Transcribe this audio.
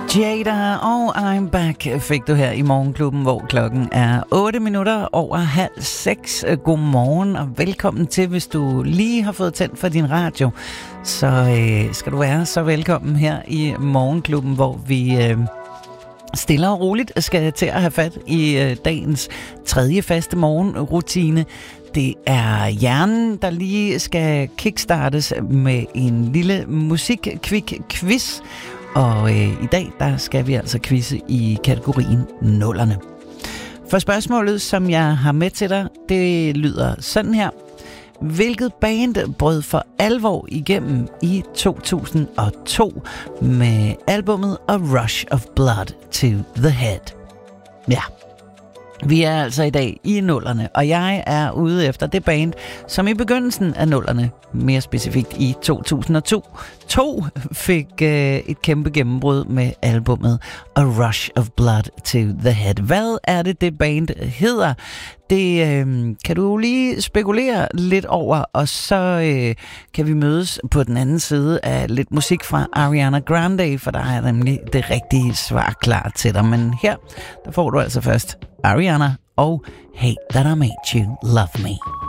Jada og I'm Back fik du her i Morgenklubben, hvor klokken er 6:08. Godmorgen og velkommen til. Hvis du lige har fået tændt for din radio, så skal du være så velkommen her i Morgenklubben, hvor vi stille og roligt skal til at have fat i dagens tredje faste morgenrutine. Det er hjernen, der lige skal kickstartes med en lille musik-quiz. Og i dag, der skal vi altså quizze i kategorien nullerne. For spørgsmålet, som jeg har med til dig, det lyder sådan her. Hvilket band brød for alvor igennem i 2002 med albummet A Rush of Blood to the Head? Ja, vi er altså i dag i nullerne, og jeg er ude efter det band, som i begyndelsen af nullerne, mere specifikt i 2002, fik et kæmpe gennembrud med albummet A Rush of Blood to the Head. Hvad er det band hedder? Det kan du lige spekulere lidt over, og så kan vi mødes på den anden side af lidt musik fra Ariana Grande, for der er nemlig det rigtige svar klar til dig. Men her, der får du altså først Ariana og Hate That I Made You Love Me.